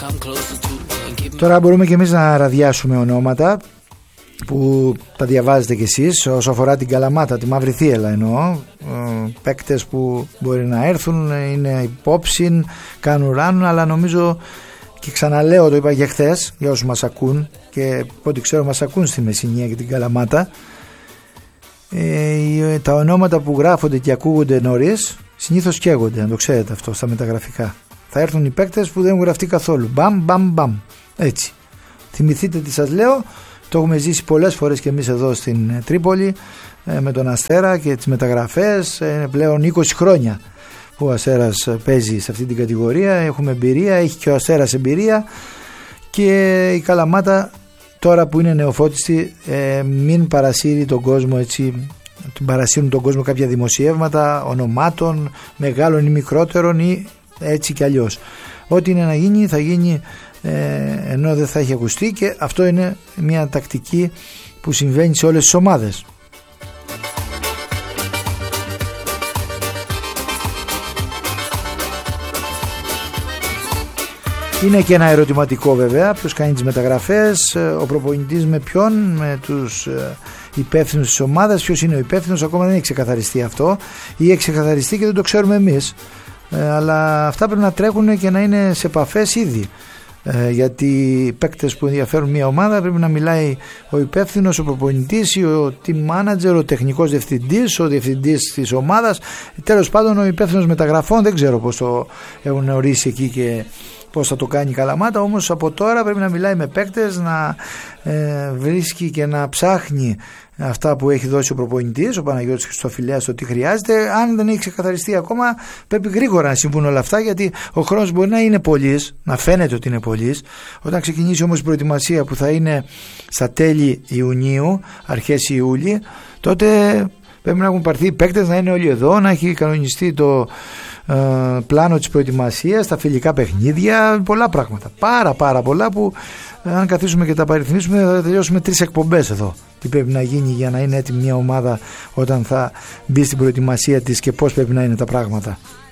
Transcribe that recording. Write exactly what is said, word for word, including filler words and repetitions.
Τώρα μπορούμε και εμείς να ραδιάσουμε ονόματα που τα διαβάζετε κι εσείς όσο αφορά την Καλαμάτα, τη Μαύρη Θίελα εννοώ, παίκτες που μπορεί να έρθουν, είναι υπόψη, κάνουν ράνουν, αλλά νομίζω και ξαναλέω, το είπα και χθες για όσους μας ακούν και ό,τι ξέρω μας ακούν στη Μεσσηνία και την Καλαμάτα, ε, τα ονόματα που γράφονται και ακούγονται νωρίς συνήθως καίγονται, αν το ξέρετε αυτό στα μεταγραφικά. Θα έρθουν οι παίκτες που δεν έχουν γραφτεί καθόλου, μπαμ μπαμ μπαμ, έτσι. Θυμηθείτε τι σας λέω. Το έχουμε ζήσει πολλές φορές και εμείς εδώ στην Τρίπολη ε, με τον Αστέρα και τις μεταγραφές. Είναι πλέον είκοσι χρόνια που ο Αστέρας παίζει σε αυτή την κατηγορία. Έχουμε εμπειρία, έχει και ο Αστέρας εμπειρία και η Καλαμάτα τώρα που είναι νεοφώτιστη ε, μην παρασύρει τον κόσμο έτσι, την παρασύρουν τον κόσμο κάποια δημοσιεύματα ονομάτων μεγάλων ή μικρότερων ή έτσι κι αλλιώς. Ό,τι είναι να γίνει θα γίνει Ε, ενώ δεν θα έχει ακουστεί, και αυτό είναι μια τακτική που συμβαίνει σε όλες τις ομάδες. Είναι και ένα ερωτηματικό βέβαια, ποιος κάνει τις μεταγραφές, ο προπονητής με ποιον, με τους υπεύθυνους της ομάδας, ποιος είναι ο υπεύθυνος, ακόμα δεν έχει ξεκαθαριστεί αυτό ή έχει ξεκαθαριστεί και δεν το ξέρουμε εμείς, ε, αλλά αυτά πρέπει να τρέχουν και να είναι σε επαφές ήδη. Ε, γιατί οι παίκτες που ενδιαφέρουν μια ομάδα πρέπει να μιλάει ο υπεύθυνος, ο προπονητής, ο team manager, ο τεχνικός διευθυντής, ο διευθυντής της ομάδας, τέλος πάντων ο υπεύθυνος μεταγραφών. Δεν ξέρω πώς το έχουν ορίσει εκεί και πώς θα το κάνει η Καλαμάτα, όμως από τώρα πρέπει να μιλάει με παίκτες, να ε, βρίσκει και να ψάχνει αυτά που έχει δώσει ο προπονητής, ο Παναγιώτης Χριστοφιλιάς, το τι χρειάζεται. Αν δεν έχει ξεκαθαριστεί ακόμα, πρέπει γρήγορα να συμβούν όλα αυτά, γιατί ο χρόνος μπορεί να είναι πολύς, να φαίνεται ότι είναι πολύς. Όταν ξεκινήσει όμως η προετοιμασία που θα είναι στα τέλη Ιουνίου, αρχές Ιούλη, τότε πρέπει να έχουν πάρθει οι παίκτες, να είναι όλοι εδώ, να έχει κανονιστεί το ε, πλάνο της προετοιμασίας, τα φιλικά παιχνίδια, πολλά πράγματα. Πάρα πάρα πολλά που αν καθίσουμε και τα παριθμίσουμε θα τελειώσουμε τρεις εκπομπές εδώ. Τι πρέπει να γίνει για να είναι έτοιμη μια ομάδα όταν θα μπει στην προετοιμασία της και πώς πρέπει να είναι τα πράγματα.